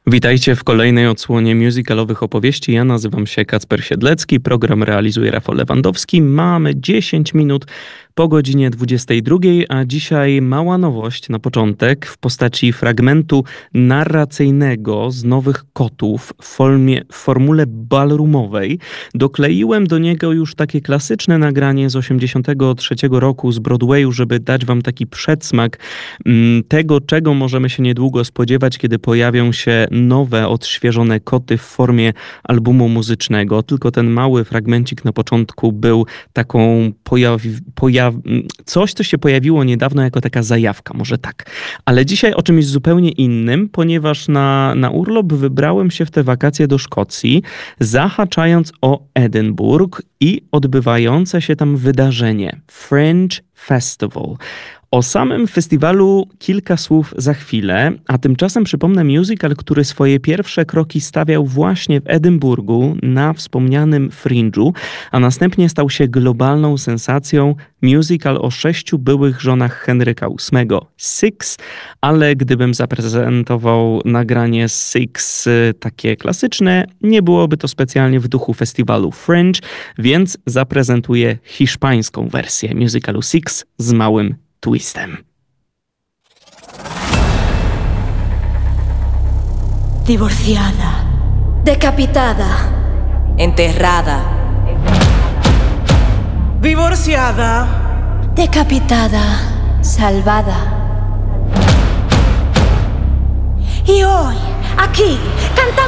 Witajcie w kolejnej odsłonie musicalowych opowieści. Ja nazywam się Kacper Siedlecki, program realizuje Rafał Lewandowski. Mamy 10 minut po godzinie 22, a dzisiaj mała nowość na początek w postaci fragmentu narracyjnego z Nowych Kotów w formule ballroomowej. Dokleiłem do niego już takie klasyczne nagranie z 1983 roku z Broadwayu, żeby dać wam taki przedsmak tego, czego możemy się niedługo spodziewać, kiedy pojawią się nowe, odświeżone koty w formie albumu muzycznego. Tylko ten mały fragmencik na początku był taką coś, co się pojawiło niedawno jako taka zajawka, może tak. Ale dzisiaj o czymś zupełnie innym, ponieważ na urlop wybrałem się w te wakacje do Szkocji, zahaczając o Edynburg i odbywające się tam wydarzenie Fringe Festival. O samym festiwalu kilka słów za chwilę, a tymczasem przypomnę musical, który swoje pierwsze kroki stawiał właśnie w Edynburgu na wspomnianym Fringe'u, a następnie stał się globalną sensacją musical o 6 byłych żonach Henryka VIII, Six, ale gdybym zaprezentował nagranie Six takie klasyczne, nie byłoby to specjalnie w duchu festiwalu Fringe, więc zaprezentuję hiszpańską wersję musicalu Six z małym twistem. Divorciada. Decapitada. Enterrada. Divorciada. Decapitada. Salvada. Y hoy, aquí, cantamos